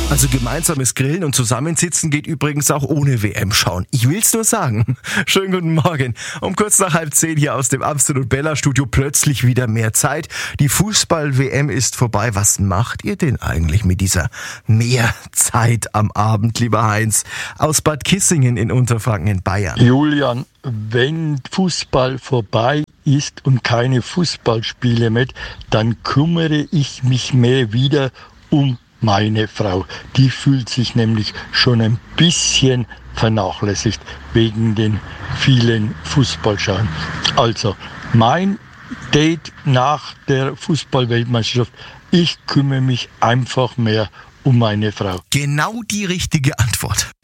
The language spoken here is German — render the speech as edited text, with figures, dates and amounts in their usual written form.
Also gemeinsames Grillen und Zusammensitzen geht übrigens auch ohne WM schauen. Ich will's nur sagen. Schönen guten Morgen. Um kurz nach 9:30 hier aus dem Absolut Bella Studio plötzlich wieder mehr Zeit. Die Fußball-WM ist vorbei. Was macht ihr denn eigentlich mit dieser Mehrzeit am Abend, lieber Heinz? Aus Bad Kissingen in Unterfranken in Bayern. Julian, wenn Fußball vorbei ist und keine Fußballspiele mehr, dann kümmere ich mich mehr wieder um meine Frau. Die fühlt sich nämlich schon ein bisschen vernachlässigt wegen den vielen Fußballschauen. Also, mein Date nach der Fußballweltmeisterschaft, ich kümmere mich einfach mehr um meine Frau. Genau die richtige Antwort.